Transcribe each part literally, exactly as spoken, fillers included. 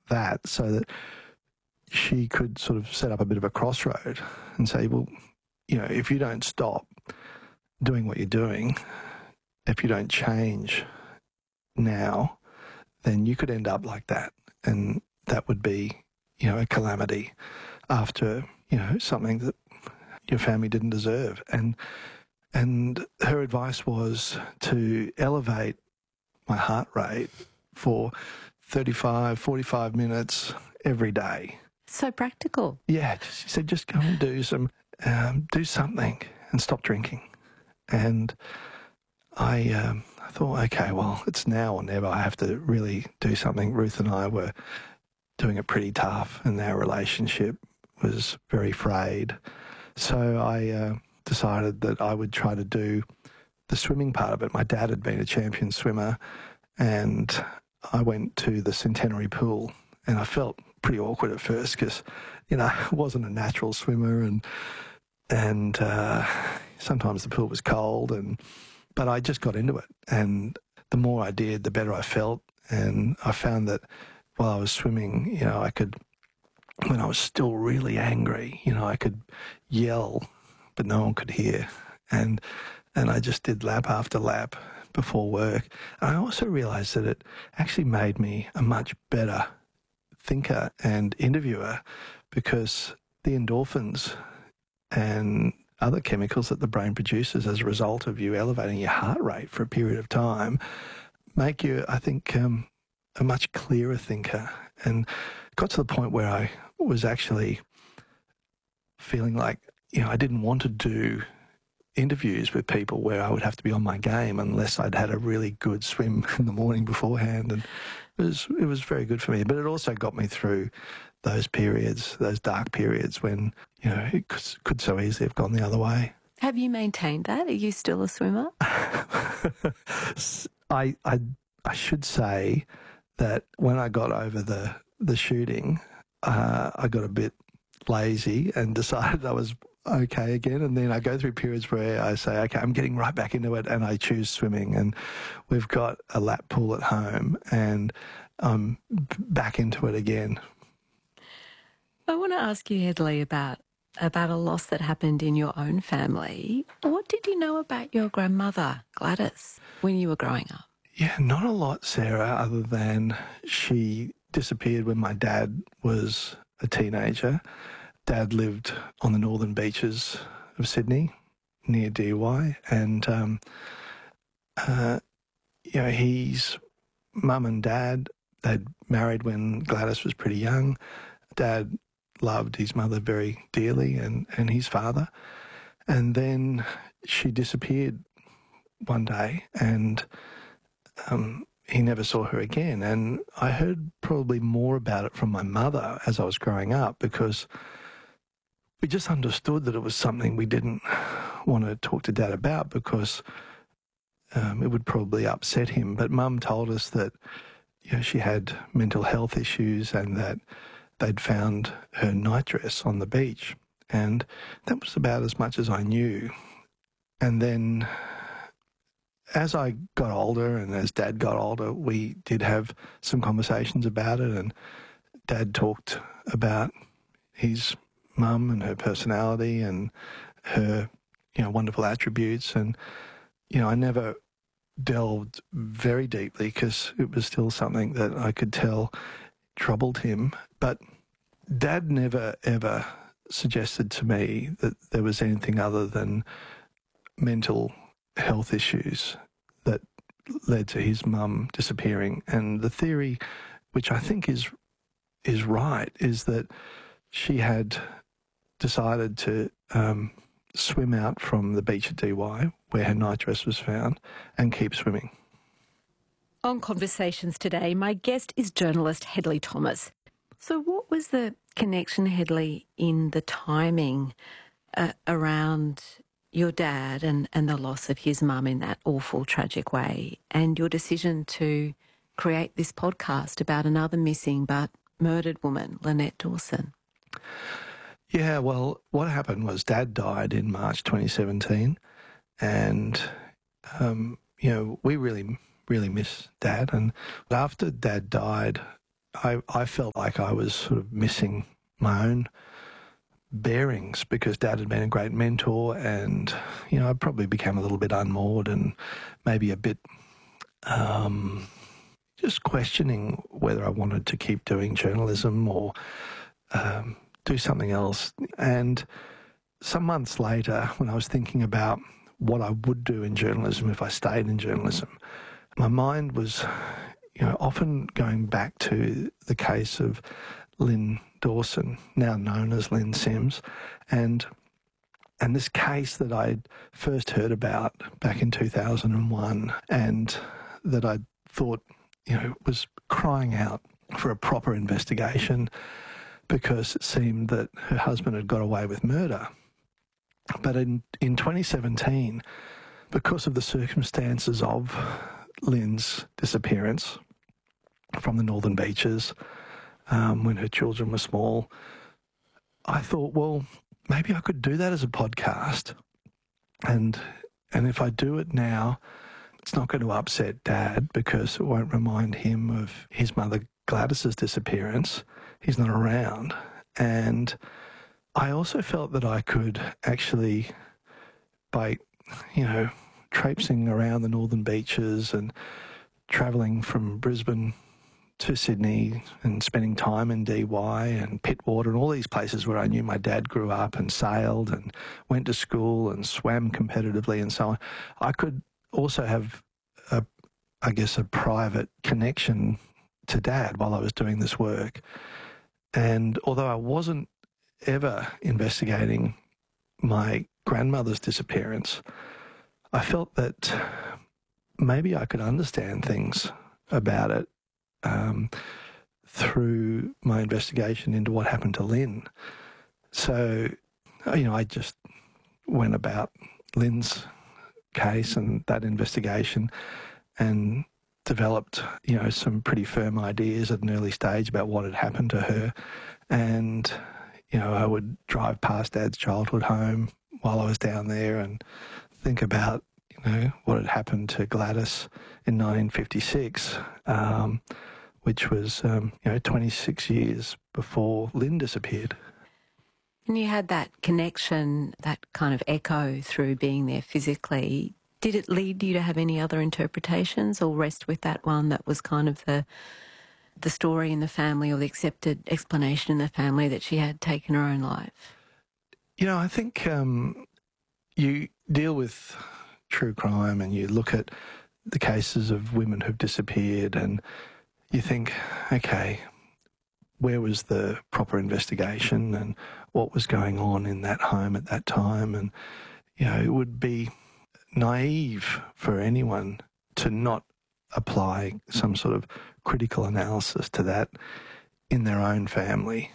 that so that she could sort of set up a bit of a crossroad and say, well, you know, if you don't stop doing what you're doing, if you don't change now, then you could end up like that. And that would be, you know, a calamity after, you know, something that your family didn't deserve. And and her advice was to elevate my heart rate for thirty-five, forty-five minutes every day. So practical. Yeah, she said, just go and do some, um, do something and stop drinking. And I, um, I thought, okay, well, it's now or never. I have to really do something. Ruth and I were doing it pretty tough, and our relationship was very frayed. So I uh, decided that I would try to do the swimming part of it. My dad had been a champion swimmer, and I went to the Centenary Pool, and I felt pretty awkward at first because, you know, I wasn't a natural swimmer, and and uh, sometimes the pool was cold, and but I just got into it. And the more I did, the better I felt. And I found that while I was swimming, you know, I could, when I was still really angry, you know, I could yell, but no one could hear. And and I just did lap after lap before work. And I also realised that it actually made me a much better thinker and interviewer, because the endorphins and other chemicals that the brain produces as a result of you elevating your heart rate for a period of time make you, I think, um, a much clearer thinker. And got to the point where I was actually feeling like, you know, I didn't want to do interviews with people where I would have to be on my game unless I'd had a really good swim in the morning beforehand. And it was, it was very good for me. But it also got me through those periods, those dark periods when, you know, it could, could so easily have gone the other way. Have you maintained that? Are you still a swimmer? I, I I should say that when I got over the, the shooting, uh, I got a bit lazy and decided I was okay again. And then I go through periods where I say, okay, I'm getting right back into it, and I choose swimming. And we've got a lap pool at home, and I'm back into it again. I want to ask you, Hedley, about about a loss that happened in your own family. What did you know about your grandmother, Gladys, when you were growing up? Yeah, not a lot, Sarah, other than she disappeared when my dad was a teenager. Dad lived on the northern beaches of Sydney, near Dee Why, and um, uh, you know, his mum and dad, they'd married when Gladys was pretty young. Dad loved his mother very dearly, and, and his father. And then she disappeared one day, and um, he never saw her again. And I heard probably more about it from my mother as I was growing up, because we just understood that it was something we didn't want to talk to Dad about, because um, it would probably upset him. But Mum told us that, you know, she had mental health issues, and that they'd found her nightdress on the beach. And that was about as much as I knew. And then as I got older, and as Dad got older, we did have some conversations about it, and Dad talked about his mum and her personality and her, you know, wonderful attributes. And, you know, I never delved very deeply because it was still something that I could tell troubled him. But Dad never, ever suggested to me that there was anything other than mental health issues that led to his mum disappearing. And the theory, which I think is is right, is that she had decided to um, swim out from the beach at Dee Why, where her nightdress was found, and keep swimming. On Conversations today, my guest is journalist Hedley Thomas. So what was the connection, Hedley, in the timing uh, around your dad and, and the loss of his mum in that awful, tragic way, and your decision to create this podcast about another missing but murdered woman, Lynette Dawson? Yeah, well, what happened was Dad died in March twenty seventeen, and, um, you know, we really, really miss Dad. And after Dad died, I, I felt like I was sort of missing my own bearings because Dad had been a great mentor, and, you know, I probably became a little bit unmoored and maybe a bit um, just questioning whether I wanted to keep doing journalism or um, do something else. And some months later, when I was thinking about what I would do in journalism if I stayed in journalism, my mind was, you know, often going back to the case of Lynn Dawson, now known as Lynn Sims, and and this case that I'd first heard about back in two thousand one, and that I thought, you know, was crying out for a proper investigation because it seemed that her husband had got away with murder. But in, in twenty seventeen, because of the circumstances of Lynn's disappearance from the Northern Beaches, um, when her children were small, I thought, well, maybe I could do that as a podcast. And and if I do it now, it's not going to upset Dad because it won't remind him of his mother Gladys's disappearance. He's not around. And I also felt that I could actually, by, you know, traipsing around the Northern Beaches and travelling from Brisbane to Sydney and spending time in D Y and Pittwater and all these places where I knew my dad grew up and sailed and went to school and swam competitively and so on, I could also have, a, I guess, a private connection to Dad while I was doing this work. And although I wasn't ever investigating my grandmother's disappearance, I felt that maybe I could understand things about it um, through my investigation into what happened to Lynn. So, you know, I just went about Lynn's case and that investigation and developed, you know, some pretty firm ideas at an early stage about what had happened to her. And, you know, I would drive past Dad's childhood home while I was down there and think about, you know, what had happened to Gladys in nineteen fifty-six, um, which was, um, you know, twenty-six years before Lynn disappeared. And you had that connection, that kind of echo through being there physically. Did it lead you to have any other interpretations or rest with that one that was kind of the the story in the family or the accepted explanation in the family that she had taken her own life? You know, I think um, you deal with true crime and you look at the cases of women who've disappeared and you think, okay, where was the proper investigation and what was going on in that home at that time? And, you know, it would be naive for anyone to not apply some sort of critical analysis to that in their own family.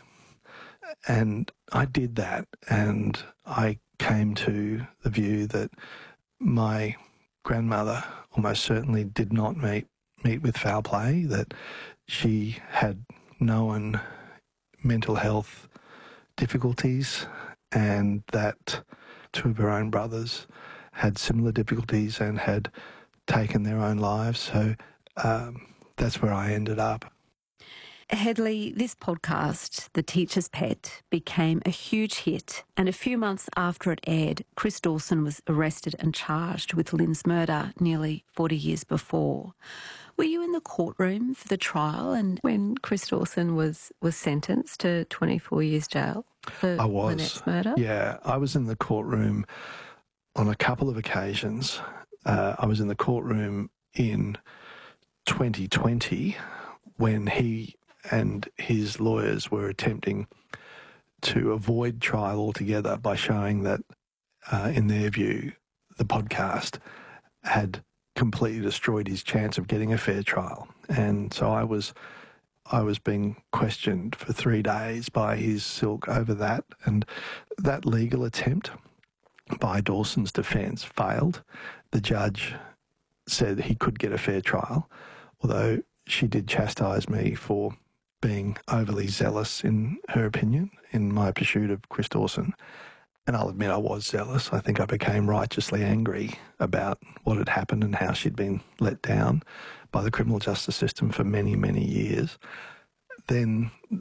And I did that, and I came to the view that my grandmother almost certainly did not meet meet with foul play, that she had known mental health difficulties and that two of her own brothers had similar difficulties and had taken their own lives. So um, that's where I ended up. Hedley, this podcast, The Teacher's Pet, became a huge hit, and a few months after it aired, Chris Dawson was arrested and charged with Lynn's murder nearly forty years before. Were you in the courtroom for the trial and when Chris Dawson was, was sentenced to twenty-four years jail for I was. Lynette's murder? Yeah, I was in the courtroom on a couple of occasions. Uh, I was in the courtroom in twenty twenty when he and his lawyers were attempting to avoid trial altogether by showing that, uh, in their view, the podcast had completely destroyed his chance of getting a fair trial. And so I was I was being questioned for three days by his silk over that, and that legal attempt by Dawson's defence failed. The judge said he could get a fair trial, although she did chastise me for being overly zealous, in her opinion, in my pursuit of Chris Dawson. And I'll admit I was zealous. I think I became righteously angry about what had happened and how she'd been let down by the criminal justice system for many, many years. then